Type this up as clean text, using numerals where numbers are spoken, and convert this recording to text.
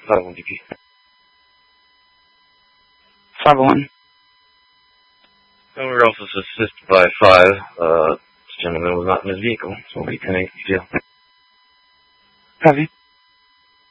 501 DP. 501. And we were also assisted by 5. This gentleman was not in his vehicle, so we 10-8 jail. Copy.